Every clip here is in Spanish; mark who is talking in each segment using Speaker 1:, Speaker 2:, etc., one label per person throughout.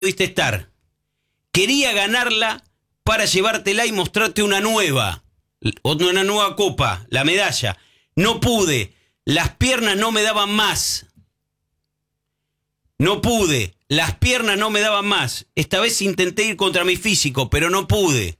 Speaker 1: pudiste estar. Quería ganarla para llevártela y mostrarte una nueva copa, la medalla. No pude, las piernas no me daban más. No pude, las piernas no me daban más. Esta vez intenté ir contra mi físico, pero no pude.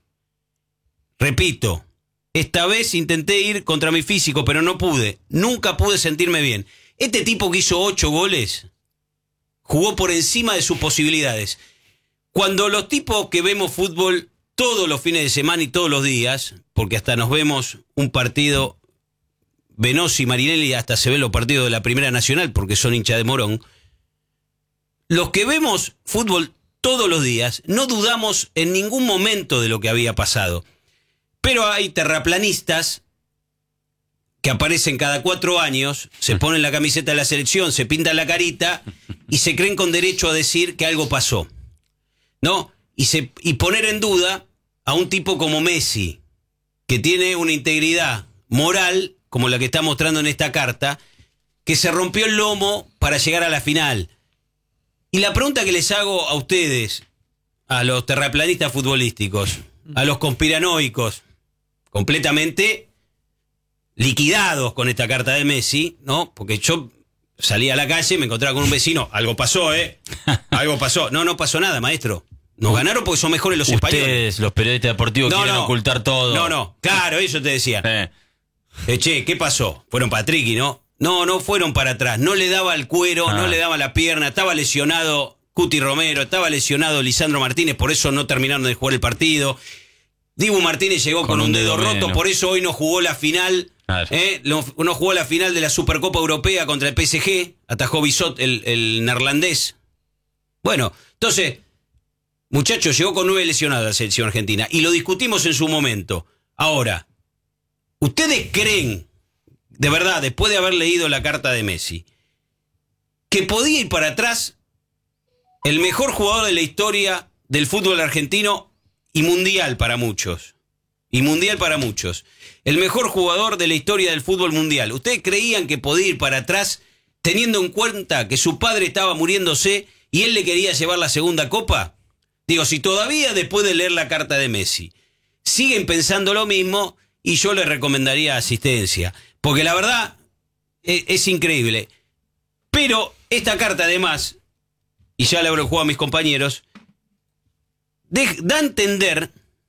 Speaker 1: Repito, esta vez intenté ir contra mi físico, pero no pude. Nunca pude sentirme bien. Este tipo que hizo 8 goles, jugó por encima de sus posibilidades. Cuando los tipos que vemos fútbol todos los fines de semana y todos los días, porque hasta nos vemos un partido, Venosi y Marinelli hasta se ven los partidos de la Primera Nacional porque son hinchas de Morón, los que vemos fútbol todos los días no dudamos en ningún momento de lo que había pasado. Pero hay terraplanistas que aparecen cada 4 años, se ponen la camiseta de la selección, se pintan la carita y se creen con derecho a decir que algo pasó, ¿no? Y poner en duda a un tipo como Messi, que tiene una integridad moral, como la que está mostrando en esta carta, que se rompió el lomo para llegar a la final. Y la pregunta que les hago a ustedes, a los terraplanistas futbolísticos, a los conspiranoicos, completamente liquidados con esta carta de Messi, ¿no? Porque yo salí a la calle, me encontraba con un vecino, algo pasó, algo pasó. No pasó nada, maestro. Nos ganaron porque son mejores los españoles.
Speaker 2: Ustedes, los periodistas deportivos, quieren ocultar todo.
Speaker 1: No, claro, ellos te decían. Che, ¿qué pasó? Fueron para Triqui, ¿no? No fueron para atrás. No le daba el cuero, no le daba la pierna. Estaba lesionado Cuti Romero, estaba lesionado Lisandro Martínez, por eso no terminaron de jugar el partido. Dibu Martínez llegó con un dedo roto, por eso hoy no jugó la final. No jugó la final de la Supercopa Europea contra el PSG. Atajó Bissot, el neerlandés. Bueno, entonces, muchachos, llegó con 9 lesionados a la selección argentina. Y lo discutimos en su momento. Ahora, ¿ustedes creen, de verdad, después de haber leído la carta de Messi, que podía ir para atrás el mejor jugador de la historia del fútbol argentino y mundial para muchos? El mejor jugador de la historia del fútbol mundial. ¿Ustedes creían que podía ir para atrás teniendo en cuenta que su padre estaba muriéndose y él le quería llevar la segunda copa? Digo, si todavía después de leer la carta de Messi siguen pensando lo mismo, y yo les recomendaría asistencia, porque la verdad es increíble. Pero esta carta además, y ya le abro el juego a mis compañeros, da a entender,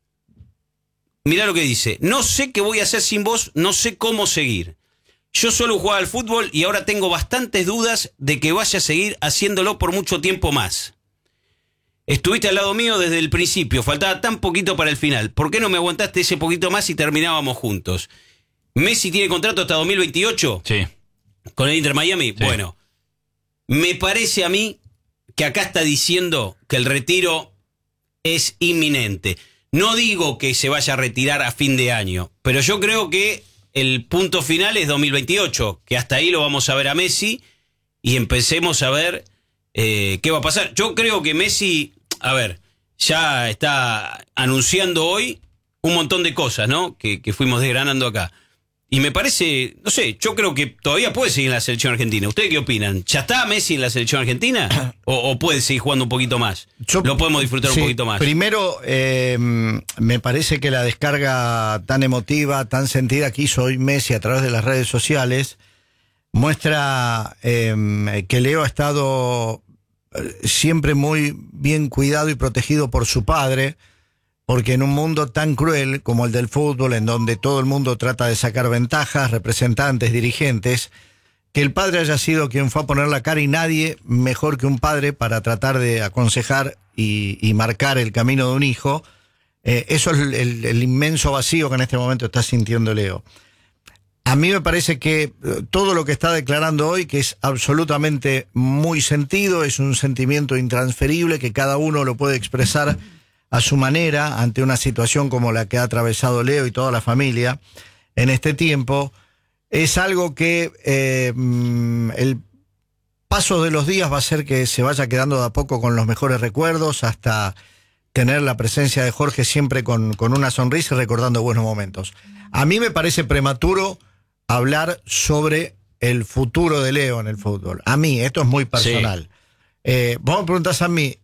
Speaker 1: mirá lo que dice: no sé qué voy a hacer sin vos, no sé cómo seguir. Yo solo jugaba al fútbol y ahora tengo bastantes dudas de que vaya a seguir haciéndolo por mucho tiempo más. Estuviste al lado mío desde el principio, faltaba tan poquito para el final. ¿Por qué no me aguantaste ese poquito más y terminábamos juntos? ¿Messi tiene contrato hasta 2028?
Speaker 2: Sí.
Speaker 1: ¿Con el Inter Miami?
Speaker 2: Sí.
Speaker 1: Bueno, me parece a mí que acá está diciendo que el retiro es inminente. No digo que se vaya a retirar a fin de año, pero yo creo que el punto final es 2028, que hasta ahí lo vamos a ver a Messi y empecemos a ver qué va a pasar. Yo creo que Messi, ya está anunciando hoy un montón de cosas, ¿no? Que fuimos desgranando acá. Y me parece, no sé, yo creo que todavía puede seguir en la selección argentina. ¿Ustedes qué opinan? ¿Ya está Messi en la selección argentina? ¿O puede seguir jugando un poquito más? Lo podemos disfrutar un poquito más.
Speaker 3: Primero, me parece que la descarga tan emotiva, tan sentida que hizo hoy Messi a través de las redes sociales muestra que Leo ha estado siempre muy bien cuidado y protegido por su padre, porque en un mundo tan cruel como el del fútbol, en donde todo el mundo trata de sacar ventajas, representantes, dirigentes, que el padre haya sido quien fue a poner la cara, y nadie mejor que un padre para tratar de aconsejar y marcar el camino de un hijo. Eso es el inmenso vacío que en este momento está sintiendo Leo. A mí me parece que todo lo que está declarando hoy, que es absolutamente muy sentido, es un sentimiento intransferible que cada uno lo puede expresar a su manera ante una situación como la que ha atravesado Leo y toda la familia en este tiempo. Es algo que el paso de los días va a hacer que se vaya quedando de a poco con los mejores recuerdos, hasta tener la presencia de Jorge siempre con una sonrisa y recordando buenos momentos. A mí me parece prematuro hablar sobre el futuro de Leo en el fútbol. A mí, esto es muy personal.
Speaker 2: Sí.
Speaker 3: Vos me preguntás a mí,